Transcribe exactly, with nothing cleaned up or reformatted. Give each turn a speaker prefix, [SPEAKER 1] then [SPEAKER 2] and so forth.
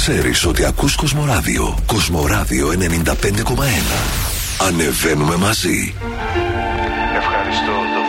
[SPEAKER 1] ξέρεις ότι ακούς Κοσμοράδιο. Κοσμοράδιο ενενήντα πέντε κόμμα ένα. Ανεβαίνουμε μαζί.
[SPEAKER 2] Ευχαριστώ.